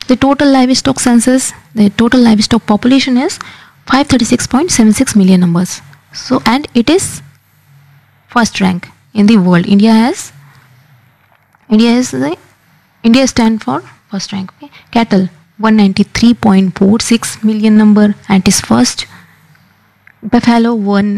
The total livestock census, the total livestock population is 536.76 million numbers. So, and it is first rank in the world. India stand for first rank. Okay. Cattle 193.46 million number and it is first. Buffalo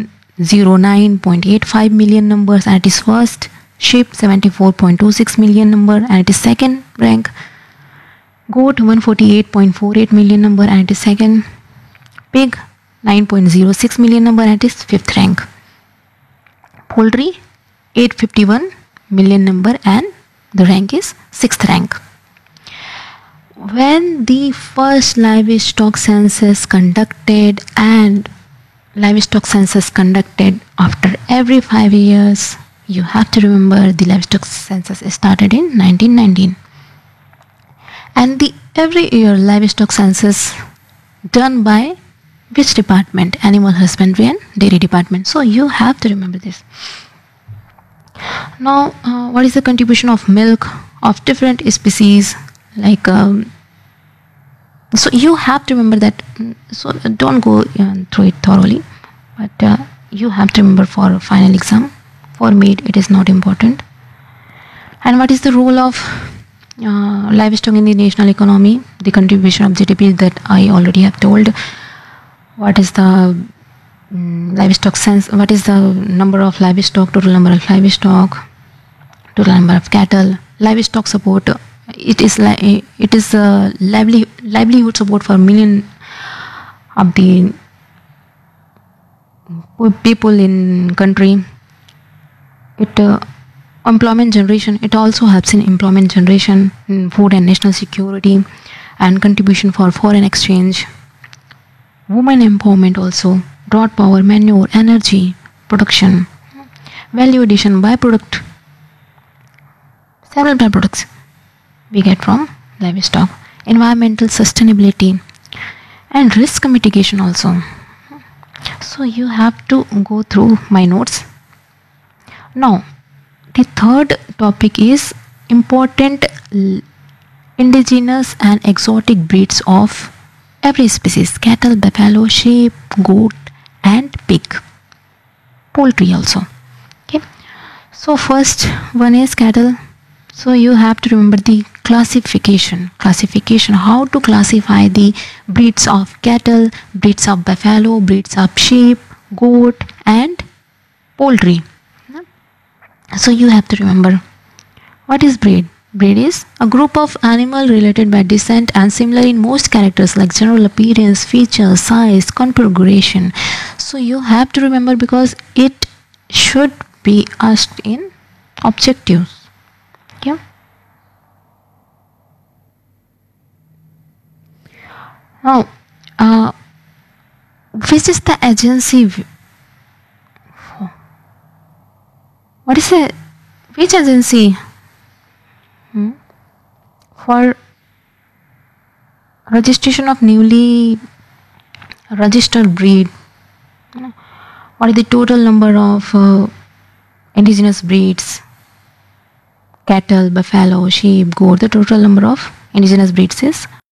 109.85 million numbers and it is first. Sheep 74.26 million number and it is second rank. Goat 148.48 million number and it is second. Pig 9.06 million number and it is fifth rank. Poultry 851 million number and the rank is sixth rank. When the first livestock census conducted, and livestock census conducted after every 5 years, you have to remember the livestock census started in 1919. And the every year livestock census done by which department? Animal husbandry and dairy department. So you have to remember this. Now, what is the contribution of milk of different species? Like, so you have to remember that. So don't go through it thoroughly, but you have to remember for final exam. For me, it is not important. And what is the role of livestock in the national economy? The contribution of GDP that I already have told. What is the livestock sense? What is the number of livestock? Total number of livestock. Total number of cattle. Livestock support. It is livelihood support for million of the people in country. It employment generation. It also helps in employment generation, in food and national security, and contribution for foreign exchange. Women empowerment also. Drought power, manure, energy, production, value addition, byproduct. Several byproducts we get from livestock. Environmental sustainability and risk mitigation also. So you have to go through my notes. Now, the third topic is important indigenous and exotic breeds of every species: cattle, buffalo, sheep, goat, and pig. Poultry also. Okay. So first one is cattle. So you have to remember the classification. How to classify the breeds of cattle, breeds of buffalo, breeds of sheep, goat, and poultry. So you have to remember what is breed. Breed is a group of animal related by descent and similar in most characters like general appearance, features, size, configuration. So you have to remember because it should be asked in objectives. Okay. Now, which is the agency? What is it? Which agency for registration of newly registered breed? What is the total number of indigenous breeds? Cattle, buffalo, sheep, goat. The total number of indigenous breeds is